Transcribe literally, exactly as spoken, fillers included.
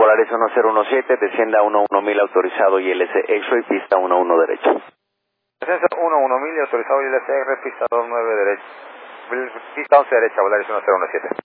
Volaris uno cero uno siete, descienda uno uno mil autorizado I L S X-Ray, pista uno uno derecho. Descenso uno uno mil y autorizado I L S R, pista dos nueve derecha. Pista once derecha, Volaris uno cero uno siete.